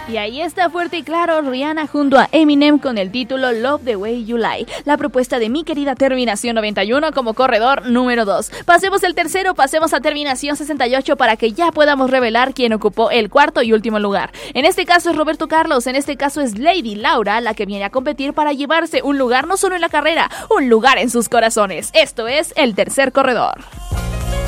Y ahí está fuerte y claro Rihanna junto a Eminem con el título Love the Way You Lie, la propuesta de mi querida Terminación 91 como corredor número 2. Pasemos el tercero, pasemos a Terminación 68 para que ya podamos revelar quién ocupó el cuarto y último lugar. En este caso es Roberto Carlos, en este caso es Lady Laura la que viene a competir para llevarse un lugar no solo en la carrera, un lugar en sus corazones. Esto es el tercer corredor.